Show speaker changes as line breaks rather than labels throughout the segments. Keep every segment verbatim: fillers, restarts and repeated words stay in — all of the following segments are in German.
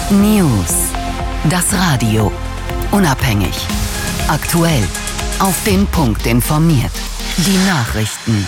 News. Das Radio. Unabhängig. Aktuell. Auf den Punkt informiert. Die Nachrichten.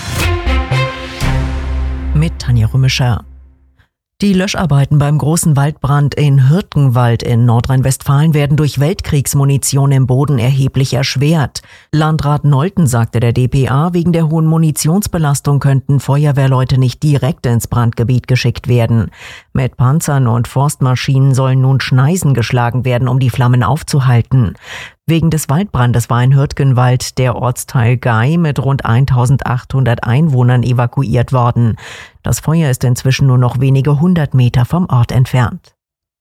Mit Tanja Rümischer. Die Löscharbeiten beim großen Waldbrand in Hürtgenwald in Nordrhein-Westfalen werden durch Weltkriegsmunition im Boden erheblich erschwert. Landrat Nolten sagte der D P A, wegen der hohen Munitionsbelastung könnten Feuerwehrleute nicht direkt ins Brandgebiet geschickt werden. Mit Panzern und Forstmaschinen sollen nun Schneisen geschlagen werden, um die Flammen aufzuhalten. Wegen des Waldbrandes war in Hürtgenwald der Ortsteil Gay mit rund eintausendachthundert Einwohnern evakuiert worden. Das Feuer ist inzwischen nur noch wenige hundert Meter vom Ort entfernt.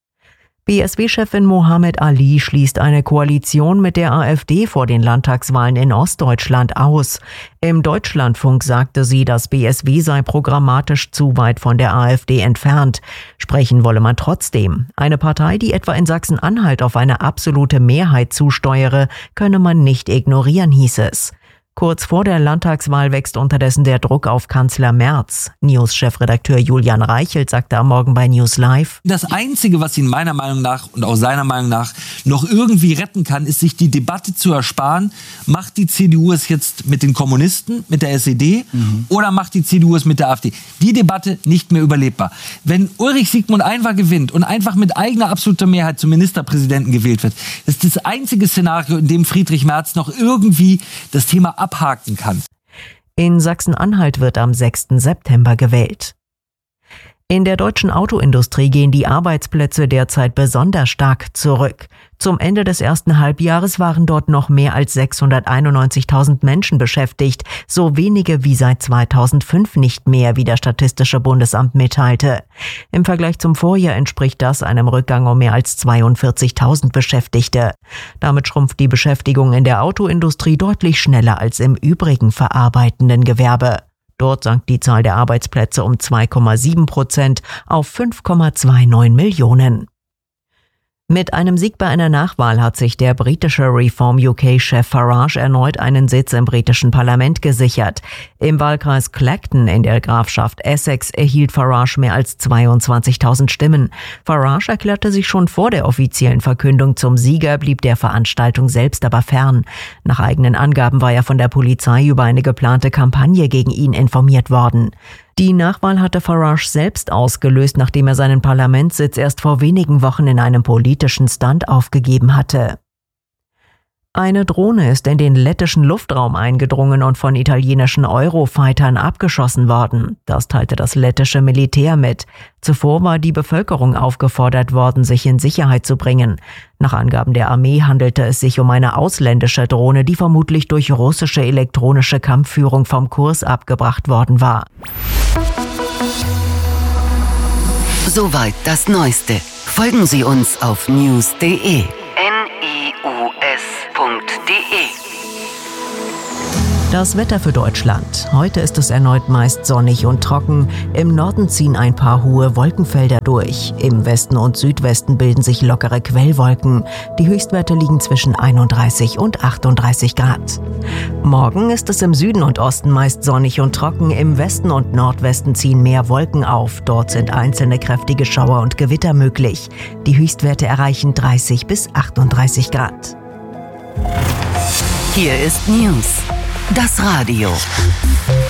B S W-Chefin Mohammed Ali schließt eine Koalition mit der AfD vor den Landtagswahlen in Ostdeutschland aus. Im Deutschlandfunk sagte sie, das B S W sei programmatisch zu weit von der AfD entfernt. Sprechen wolle man trotzdem. Eine Partei, die etwa in Sachsen-Anhalt auf eine absolute Mehrheit zusteuere, könne man nicht ignorieren, hieß es. Kurz vor der Landtagswahl wächst unterdessen der Druck auf Kanzler Merz. News-Chefredakteur Julian Reichelt sagte am Morgen bei News Live:
Das Einzige, was ihn meiner Meinung nach und auch seiner Meinung nach noch irgendwie retten kann, ist, sich die Debatte zu ersparen. Macht die C D U es jetzt mit den Kommunisten, mit der S E D mhm. oder macht die C D U es mit der AfD? Die Debatte nicht mehr überlebbar. Wenn Ulrich Sigmund Einwar gewinnt und einfach mit eigener absoluter Mehrheit zum Ministerpräsidenten gewählt wird, ist das einzige Szenario, in dem Friedrich Merz noch irgendwie das Thema abhaken kann.
In Sachsen-Anhalt wird am sechsten September gewählt. In der deutschen Autoindustrie gehen die Arbeitsplätze derzeit besonders stark zurück. Zum Ende des ersten Halbjahres waren dort noch mehr als sechshunderteinundneunzigtausend Menschen beschäftigt, so wenige wie seit zweitausendfünf nicht mehr, wie das Statistische Bundesamt mitteilte. Im Vergleich zum Vorjahr entspricht das einem Rückgang um mehr als zweiundvierzigtausend Beschäftigte. Damit schrumpft die Beschäftigung in der Autoindustrie deutlich schneller als im übrigen verarbeitenden Gewerbe. Dort sank die Zahl der Arbeitsplätze um zwei Komma sieben Prozent auf fünf Komma neunundzwanzig Millionen. Mit einem Sieg bei einer Nachwahl hat sich der britische Reform U K-Chef Farage erneut einen Sitz im britischen Parlament gesichert. Im Wahlkreis Clacton in der Grafschaft Essex erhielt Farage mehr als zweiundzwanzigtausend Stimmen. Farage erklärte sich schon vor der offiziellen Verkündung zum Sieger, blieb der Veranstaltung selbst aber fern. Nach eigenen Angaben war er von der Polizei über eine geplante Kampagne gegen ihn informiert worden. Die Nachwahl hatte Farage selbst ausgelöst, nachdem er seinen Parlamentssitz erst vor wenigen Wochen in einem politischen Stunt aufgegeben hatte. Eine Drohne ist in den lettischen Luftraum eingedrungen und von italienischen Eurofightern abgeschossen worden. Das teilte das lettische Militär mit. Zuvor war die Bevölkerung aufgefordert worden, sich in Sicherheit zu bringen. Nach Angaben der Armee handelte es sich um eine ausländische Drohne, die vermutlich durch russische elektronische Kampfführung vom Kurs abgebracht worden war.
Soweit das Neueste. Folgen Sie uns auf news punkt de.
Das Wetter für Deutschland. Heute ist es erneut meist sonnig und trocken. Im Norden ziehen ein paar hohe Wolkenfelder durch. Im Westen und Südwesten bilden sich lockere Quellwolken. Die Höchstwerte liegen zwischen einunddreißig und achtunddreißig Grad. Morgen ist es im Süden und Osten meist sonnig und trocken. Im Westen und Nordwesten ziehen mehr Wolken auf. Dort sind einzelne kräftige Schauer und Gewitter möglich. Die Höchstwerte erreichen dreißig bis achtunddreißig Grad.
Hier ist News. Das Radio.